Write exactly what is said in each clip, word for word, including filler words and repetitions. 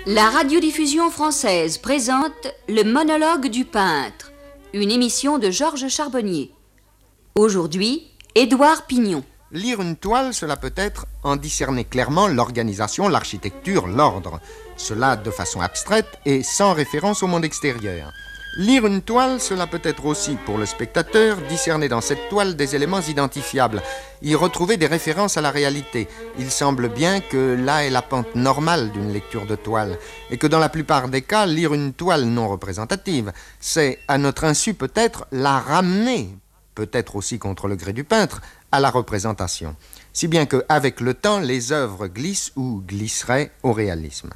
La radiodiffusion française présente Le monologue du peintre, une émission de Georges Charbonnier. Aujourd'hui, Édouard Pignon. Lire une toile, cela peut être en discerner clairement l'organisation, l'architecture, l'ordre. Cela de façon abstraite et sans référence au monde extérieur. Lire une toile, cela peut être aussi, pour le spectateur, discerner dans cette toile des éléments identifiables, y retrouver des références à la réalité. Il semble bien que là est la pente normale d'une lecture de toile, et que dans la plupart des cas, lire une toile non représentative, c'est, à notre insu peut-être, la ramener, peut-être aussi contre le gré du peintre, à la représentation. Si bien qu'avec le temps, les œuvres glissent ou glisseraient au réalisme.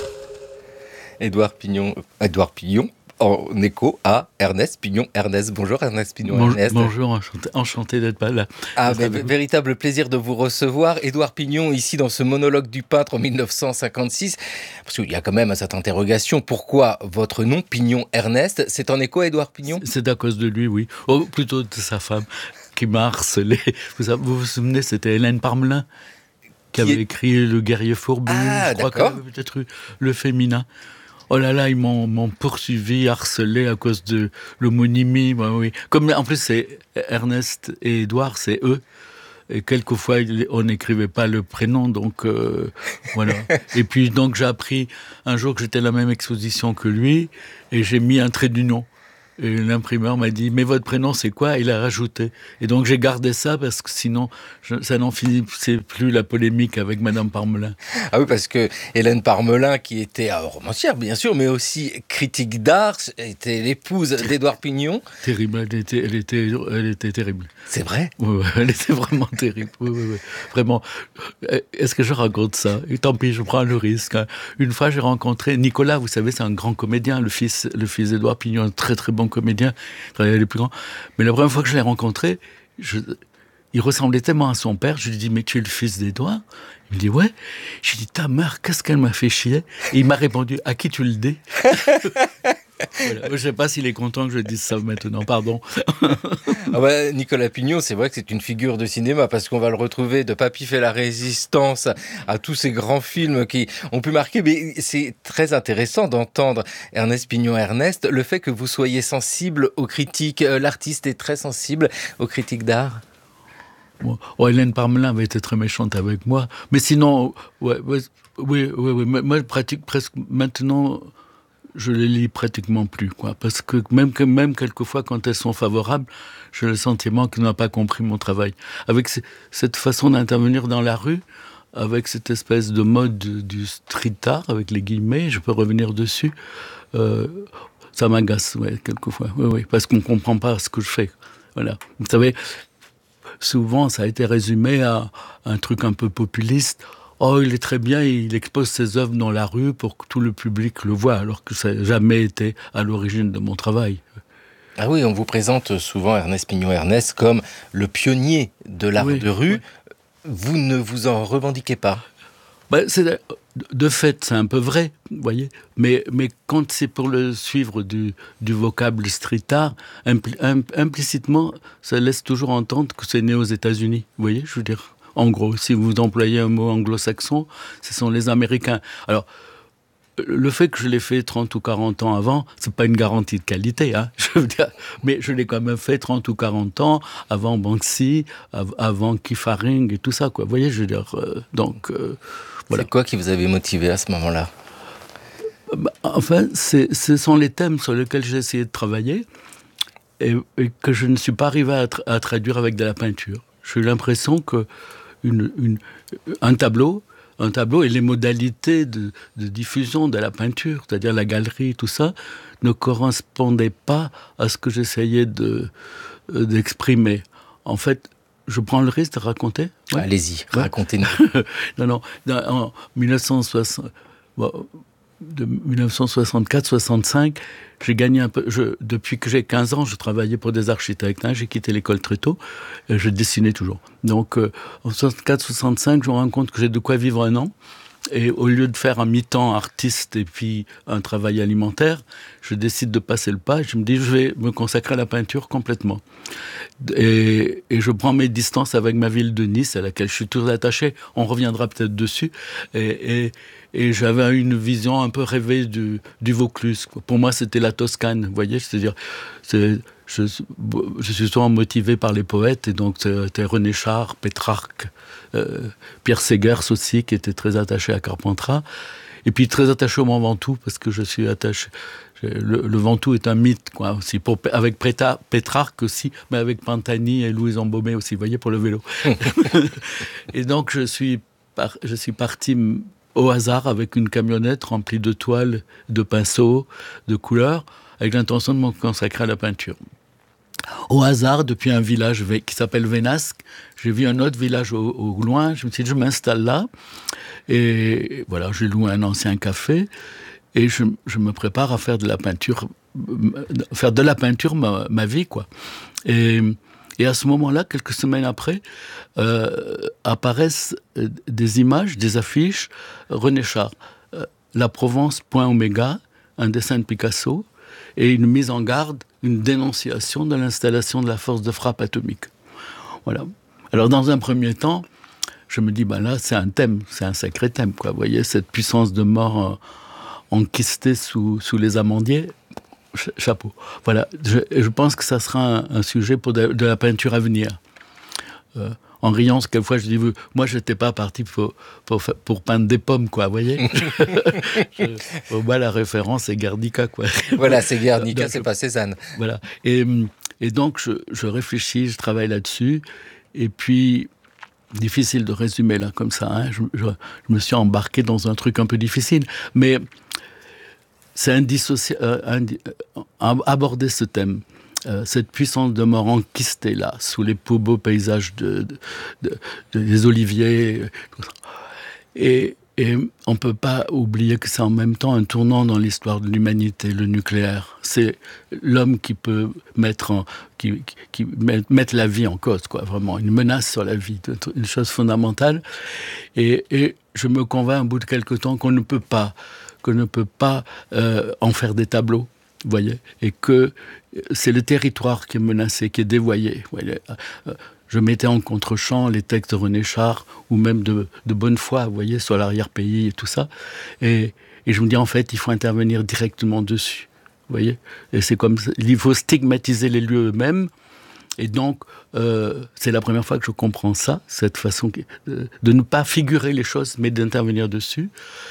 Édouard Pignon, Édouard Pignon, en écho à Ernest Pignon-Ernest. Bonjour Ernest Pignon-Ernest. Bonjour, enchanté, enchanté d'être pas là. Ah, bah, véritable plaisir de vous recevoir. Édouard Pignon, ici dans ce monologue du peintre en dix-neuf cent cinquante-six, parce qu'il y a quand même cette interrogation, pourquoi votre nom, Pignon-Ernest, c'est en écho à Édouard Pignon ? C'est à cause de lui, oui. Oh, plutôt de sa femme, qui m'a harcelé. Vous vous, vous souvenez, c'était Hélène Parmelin qui, qui avait est... écrit Le guerrier fourbu. Ah, je crois d'accord. qu'elle avait peut-être eu Le féminin. Oh là là, ils m'ont, m'ont poursuivi, harcelé à cause de l'homonymie. Bah oui. Comme en plus c'est Ernest et Édouard, c'est eux. Et quelquefois on n'écrivait pas le prénom, donc euh, voilà. Et puis donc j'ai appris un jour que j'étais à la même exposition que lui, et j'ai mis un trait d'union. Et l'imprimeur m'a dit « Mais votre prénom, c'est quoi ?» Il a rajouté. Et donc, j'ai gardé ça parce que sinon, je, ça n'en finissait plus la polémique avec Madame Parmelin. Ah oui, parce que Hélène Parmelin, qui était euh, romancière, bien sûr, mais aussi critique d'art, était l'épouse d'Édouard Pignon. Terrible, elle était, elle était, elle était terrible. C'est vrai ? Oui, elle était vraiment terrible. Oui, oui, oui. Vraiment. Est-ce que je raconte ça ? Et tant pis, je prends le risque. Une fois, j'ai rencontré Nicolas, vous savez, c'est un grand comédien, le fils, le fils d'Édouard Pignon, un très très bon comédien, travaillait les plus grands. Mais la première fois que je l'ai rencontré, je, il ressemblait tellement à son père. Je lui dis, mais tu es le fils d'Édouard ? Il me dit, ouais. J'ai dit, ta mère, qu'est-ce qu'elle m'a fait chier ? Et il m'a répondu, à qui tu le dis ? Voilà. Je ne sais pas s'il est content que je dise ça maintenant, pardon. Ah bah, Nicolas Pignon, c'est vrai que c'est une figure de cinéma, parce qu'on va le retrouver de Papy fait la résistance à tous ces grands films qui ont pu marquer. Mais c'est très intéressant d'entendre, Ernest Pignon-Ernest, le fait que vous soyez sensible aux critiques. L'artiste est très sensible aux critiques d'art. Bon. Oh, Hélène Parmelin avait été très méchante avec moi. Mais sinon, ouais, ouais, oui, oui, oui. Moi, je pratique presque maintenant... Je les lis pratiquement plus, quoi, parce que même, que même quelquefois, quand elles sont favorables, j'ai le sentiment qu'elles n'ont pas compris mon travail. Avec c- cette façon d'intervenir dans la rue, avec cette espèce de mode du street art, avec les guillemets, je peux revenir dessus, euh, ça m'agace, ouais, quelquefois, oui, oui, parce qu'on ne comprend pas ce que je fais. Voilà. Vous savez, souvent, ça a été résumé à un truc un peu populiste. Oh, il est très bien, il expose ses œuvres dans la rue pour que tout le public le voit, alors que ça n'a jamais été à l'origine de mon travail. Ah oui, on vous présente souvent Ernest Pignon-Ernest comme le pionnier de l'art oui, de rue. Oui. Vous ne vous en revendiquez pas ? Ben, c'est, de fait, c'est un peu vrai, vous voyez. Mais, mais quand c'est pour le suivre du, du vocable street art, impl, impl, implicitement, ça laisse toujours entendre que c'est né aux États-Unis, vous voyez, je veux dire. En gros, si vous employez un mot anglo-saxon, ce sont les Américains. Alors, le fait que je l'ai fait trente ou quarante ans avant, c'est pas une garantie de qualité, hein, je veux dire, mais je l'ai quand même fait trente ou quarante ans avant Banksy, av- avant Keith Haring et tout ça, quoi. Vous voyez, je veux dire, euh, donc, euh, voilà. C'est quoi qui vous avait motivé à ce moment-là ? Enfin, c'est, ce sont les thèmes sur lesquels j'ai essayé de travailler et, et que je ne suis pas arrivé à, tra- à traduire avec de la peinture. J'ai eu l'impression que Une, une, un tableau, un tableau et les modalités de, de diffusion de la peinture, c'est-à-dire la galerie, tout ça, ne correspondaient pas à ce que j'essayais de, d'exprimer. En fait, je prends le risque de raconter. Ouais. Allez-y, ouais. Racontez-nous. non, non, en dix-neuf cent soixante, bon, de dix-neuf cent soixante-quatre soixante-cinq, j'ai gagné un peu. Je, depuis que j'ai quinze ans, je travaillais pour des architectes. Hein, j'ai quitté l'école très tôt. Et je dessinais toujours. Donc, euh, en soixante-quatre soixante-cinq, je me rends compte que j'ai de quoi vivre un an. Et au lieu de faire un mi-temps artiste et puis un travail alimentaire, je décide de passer le pas. Je me dis, je vais me consacrer à la peinture complètement. Et, et je prends mes distances avec ma ville de Nice, à laquelle je suis toujours attaché. On reviendra peut-être dessus. Et, et, et j'avais une vision un peu rêvée du, du Vaucluse, quoi. Pour moi, c'était la Toscane, vous voyez. C'est-à-dire, c'est, je, je suis souvent motivé par les poètes, et donc c'était René Char, Pétrarque, euh, Pierre Ségers aussi, qui était très attaché à Carpentras, et puis très attaché au Mont Ventoux, parce que je suis attaché... Le, le Ventoux est un mythe, quoi, aussi, pour, avec Péta, Pétrarque aussi, mais avec Pantani et Louise Embaumé aussi, vous voyez, pour le vélo. Et donc, je suis, par, je suis parti au hasard avec une camionnette remplie de toiles, de pinceaux, de couleurs, avec l'intention de me consacrer à la peinture. Au hasard, depuis un village qui s'appelle Vénasque, j'ai vu un autre village au, au loin, je me suis dit, je m'installe là, et voilà, j'ai loué un ancien café, et je, je me prépare à faire de la peinture, faire de la peinture ma, ma vie, quoi. Et, et à ce moment-là, quelques semaines après, euh, apparaissent des images, des affiches, René Char, euh, La Provence, point oméga, un dessin de Picasso, et une mise en garde, une dénonciation de l'installation de la force de frappe atomique. Voilà. Alors, dans un premier temps, je me dis, ben là, c'est un thème, c'est un sacré thème, quoi. Vous voyez, cette puissance de mort euh, enquistée sous, sous les amandiers, ch- chapeau. Voilà, je, je pense que ça sera un, un sujet pour de, de la peinture à venir. Euh, en riant, quelquefois, je dis, moi, je n'étais pas parti pour, pour, pour peindre des pommes, quoi, vous voyez. je, au bas, la référence, c'est Guernica, quoi. Voilà, c'est Guernica, donc, c'est pas Cézanne. Voilà. Et, et donc, je, je réfléchis, je travaille là-dessus. Et puis, difficile de résumer, là, comme ça. Hein, je, je, je me suis embarqué dans un truc un peu difficile. Mais c'est indissociable, euh, indi- euh, aborder ce thème. Euh, cette puissance de mort enquistée là, sous les beaux, beaux paysages de, de, de, de, des oliviers. Et, et on ne peut pas oublier que c'est en même temps un tournant dans l'histoire de l'humanité, le nucléaire. C'est l'homme qui peut mettre, en, qui, qui, qui met, mettre la vie en cause, quoi, vraiment, une menace sur la vie, une chose fondamentale. Et, et je me convainc au bout de quelque temps qu'on ne peut pas, qu'on ne peut pas euh, en faire des tableaux. Vous voyez, et que c'est le territoire qui est menacé, qui est dévoyé. Vous voyez, je mettais en contre-champ les textes de René Char, ou même de, de Bonnefoy, vous voyez, sur l'arrière-pays et tout ça. Et, et je me dis, en fait, il faut intervenir directement dessus. Vous voyez, et c'est comme ça, il faut stigmatiser les lieux eux-mêmes. Et donc, euh, c'est la première fois que je comprends ça, cette façon de, de ne pas figurer les choses, mais d'intervenir dessus.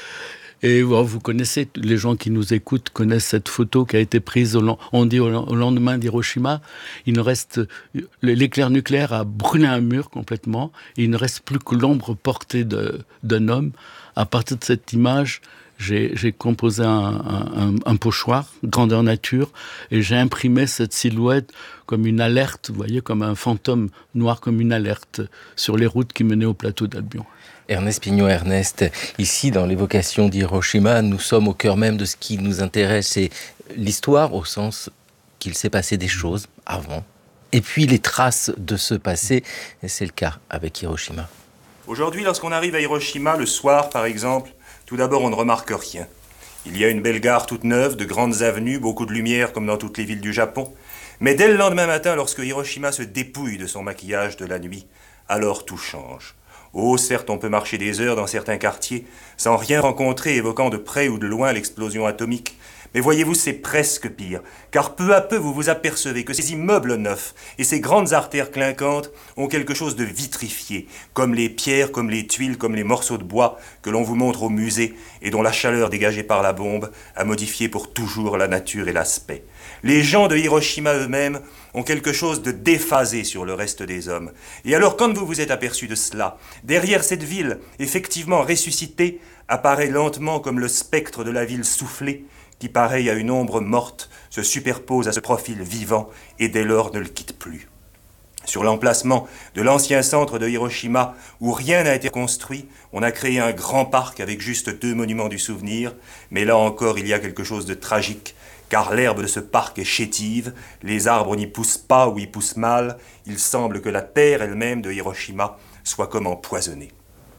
Et bon, vous connaissez, les gens qui nous écoutent connaissent cette photo qui a été prise, au, on dit au, au lendemain d'Hiroshima. Il ne reste, l'éclair nucléaire a brûlé un mur complètement. Et il ne reste plus que l'ombre portée de, d'un homme. À partir de cette image, j'ai, j'ai composé un, un, un pochoir, grandeur nature, et j'ai imprimé cette silhouette comme une alerte, vous voyez, comme un fantôme noir, comme une alerte sur les routes qui menaient au plateau d'Albion. Ernest Pignot-Ernest, ici dans l'évocation d'Hiroshima, nous sommes au cœur même de ce qui nous intéresse, c'est l'histoire au sens qu'il s'est passé des choses avant, et puis les traces de ce passé, et c'est le cas avec Hiroshima. Aujourd'hui, lorsqu'on arrive à Hiroshima, le soir par exemple, tout d'abord on ne remarque rien. Il y a une belle gare toute neuve, de grandes avenues, beaucoup de lumière comme dans toutes les villes du Japon, mais dès le lendemain matin, lorsque Hiroshima se dépouille de son maquillage de la nuit, alors tout change. Oh, certes, on peut marcher des heures dans certains quartiers sans rien rencontrer évoquant de près ou de loin l'explosion atomique. Mais voyez-vous, c'est presque pire, car peu à peu vous vous apercevez que ces immeubles neufs et ces grandes artères clinquantes ont quelque chose de vitrifié, comme les pierres, comme les tuiles, comme les morceaux de bois que l'on vous montre au musée et dont la chaleur dégagée par la bombe a modifié pour toujours la nature et l'aspect. Les gens de Hiroshima eux-mêmes ont quelque chose de déphasé sur le reste des hommes. Et alors, quand vous vous êtes aperçu de cela, derrière cette ville, effectivement ressuscitée, apparaît lentement comme le spectre de la ville soufflée, qui, pareil à une ombre morte, se superpose à ce profil vivant et dès lors ne le quitte plus. Sur l'emplacement de l'ancien centre de Hiroshima, où rien n'a été construit, on a créé un grand parc avec juste deux monuments du souvenir, mais là encore il y a quelque chose de tragique, car l'herbe de ce parc est chétive, les arbres n'y poussent pas ou y poussent mal, il semble que la terre elle-même de Hiroshima soit comme empoisonnée.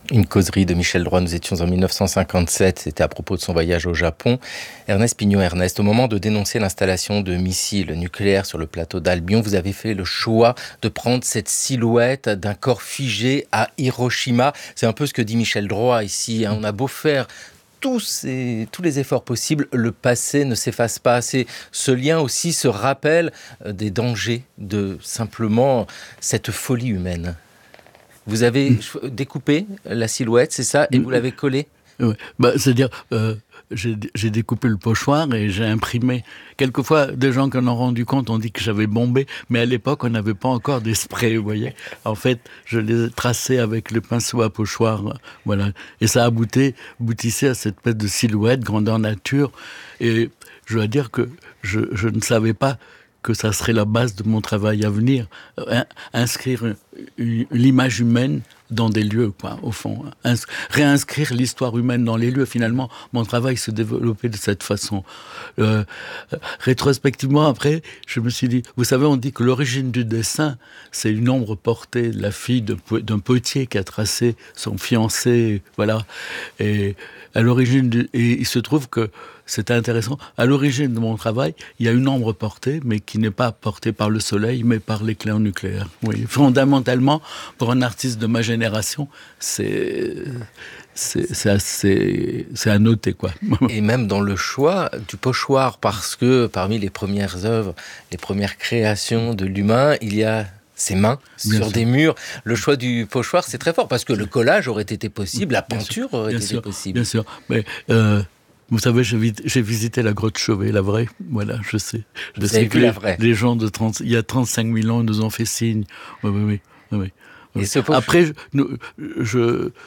Une causerie de Michel Droit, nous étions en mille neuf cent cinquante-sept, c'était à propos de son voyage au Japon. Ernest Pignon, Ernest, au moment de dénoncer l'installation de missiles nucléaires sur le plateau d'Albion, vous avez fait le choix de prendre cette silhouette d'un corps figé à Hiroshima. C'est un peu ce que dit Michel Droit ici, hein. On a beau faire tous, ces, tous les efforts possibles, le passé ne s'efface pas. C'est ce lien aussi, ce rappel des dangers de simplement cette folie humaine. Vous avez mmh. découpé la silhouette, c'est ça, et vous l'avez collée ? Oui, bah, c'est-à-dire, euh, j'ai, j'ai découpé le pochoir et j'ai imprimé. Quelquefois, des gens qui en ont rendu compte ont dit que j'avais bombé, mais à l'époque, on n'avait pas encore des sprays, vous voyez. En fait, je les ai tracés avec le pinceau à pochoir, voilà. Et ça a abouti, aboutissait à cette espèce de silhouette, grandeur nature. Et je dois dire que je, je ne savais pas que ça serait la base de mon travail à venir, hein, inscrire une, une, l'image humaine dans des lieux, quoi, au fond. Ins- réinscrire l'histoire humaine dans les lieux. Finalement, mon travail se développait de cette façon. Euh, rétrospectivement, après, je me suis dit, vous savez, on dit que l'origine du dessin, c'est une ombre portée de la fille de, d'un potier qui a tracé son fiancé, voilà. Et à l'origine du, et il se trouve que c'est intéressant. À l'origine de mon travail, il y a une ombre portée, mais qui n'est pas portée par le soleil, mais par l'éclair nucléaire. Oui, fondamentalement, pour un artiste de ma génération, c'est c'est c'est assez, c'est à noter, quoi. Et même dans le choix du pochoir, parce que parmi les premières œuvres, les premières créations de l'humain, il y a ses mains bien sur sûr. Des murs. Le choix du pochoir, c'est très fort, parce que le collage aurait été possible, la peinture aurait bien été sûr, possible. Bien sûr, mais euh, vous savez, j'ai, vi- j'ai visité la grotte Chauvet, la vraie. Voilà, je sais. Je vous sais avez que vu les, la vraie. Les gens de trente, il y a trente-cinq mille ans, ils nous ont fait signe. Oui, oui, oui. oui, oui. Et ce pochoir... Après, je, je